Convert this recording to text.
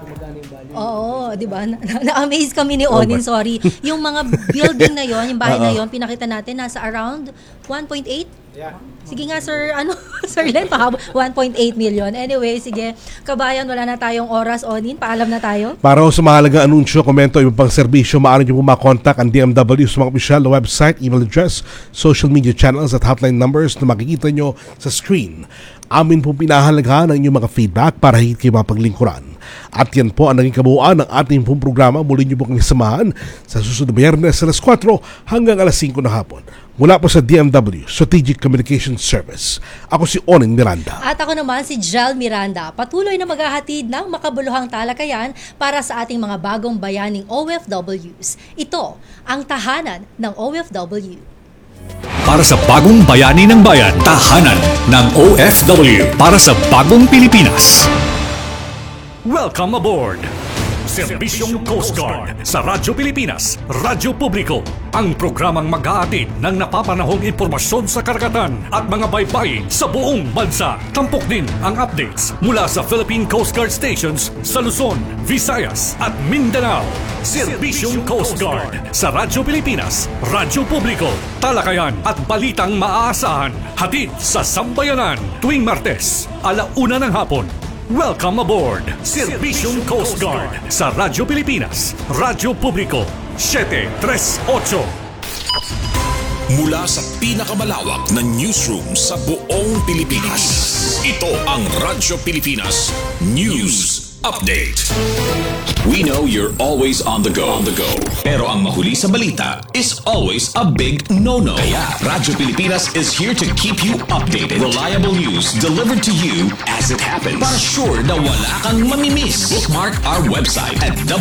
kung magkano yung value. Oo, di ba? Na-amaze kami ni Onin, sorry. Yung mga building na yon, yung bahay na yon, pinakita natin, nasa around 1.8? Yeah. Sige nga, Sir, Sir Len, 1.8 million. Anyway, sige, kabayan, wala na tayong oras, Onin, paalam na tayo. Para sa mahalagang anunsyo, komento, ibang pang serbisyo, maaari niyo po makontak ang DMW sa mga opisyal na website, email address, social media channels at hotline numbers na makikita nyo sa screen. Amin po pinahalagahan ang inyong mga feedback para higit kayo mapaglingkuran. At yan po ang naging kabuuan ng ating pong programa. Muli niyo po kami samahan sa susunod na Biyernes alas 4 hanggang alas 5 na hapon. Mula po sa DMW Strategic Communication Service. Ako si Onin Miranda. At ako naman si Jel Miranda. Patuloy na maghahatid ng makabuluhang talakayan para sa ating mga bagong bayaning OFWs. Ito ang tahanan ng OFW. Para sa bagong bayani ng bayan, tahanan ng OFW para sa bagong Pilipinas. Welcome aboard! Serbisyong Coast Guard sa Radyo Pilipinas, Radyo Publiko. Ang programang mag-aatid ng napapanahong impormasyon sa karagatan at mga baybayin sa buong bansa. Tampok din ang updates mula sa Philippine Coast Guard stations sa Luzon, Visayas at Mindanao. Serbisyong Coast Guard sa Radyo Pilipinas, Radyo Publiko. Talakayan at balitang maaasahan. Hatid sa Sambayanan tuwing Martes, 1:00 ng hapon. Welcome aboard! Serbisyong Coast Guard sa Radyo Pilipinas, Radyo Publiko, 738. Mula sa pinakamalawak na newsroom sa buong Pilipinas. Ito ang Radyo Pilipinas News Update. We know you're always on the go. Pero ang mahuli sa balita is always a big no-no. Kaya Radyo Pilipinas is here to keep you updated. Reliable news delivered to you as it happens. Para sure na wala kang mamimiss. Bookmark our website at